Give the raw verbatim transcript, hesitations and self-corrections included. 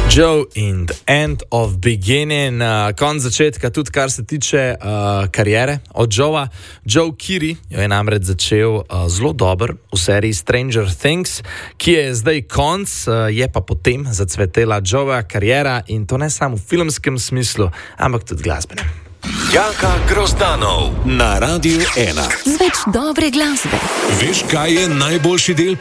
Joe in the End of Beginning, uh, konc začetka, tudi kar se tiče uh, kariere od Joea. Joe Keery jo je namreč začel uh, zelo dober v seriji Stranger Things, ki je zdaj konc, uh, je pa potem zacvetela Joea kariera in to ne samo v filmskem smislu, ampak tudi glasbenem. Jaka Grozdanov na Radiu ena. Z več dobre glasbe. Veš, kaj je najboljši del